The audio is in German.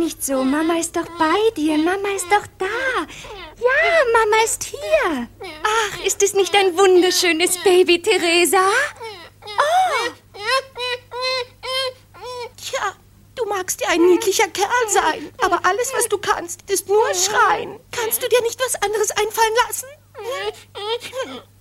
nicht so. Mama ist doch bei dir. Mama ist doch da. Ja, Mama ist hier. Ach, ist es nicht ein wunderschönes Baby, Theresa? Oh! Tja, du magst ja ein niedlicher Kerl sein, aber alles, was du kannst, ist nur schreien. Kannst du dir nicht was anderes einfallen lassen?